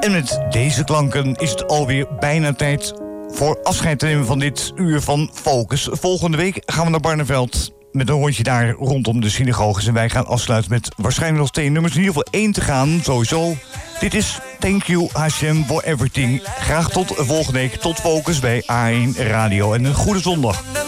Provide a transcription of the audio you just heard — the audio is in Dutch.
En met deze klanken is het alweer bijna tijd voor afscheid te nemen van dit uur van Focus. Volgende week gaan we naar Barneveld met een rondje daar rondom de synagoges. En wij gaan afsluiten met waarschijnlijk nog 2 nummers. In ieder geval 1 te gaan, sowieso. Dit is Thank You Hashem for Everything. Graag tot volgende week. Tot Focus bij A1 Radio. En een goede zondag.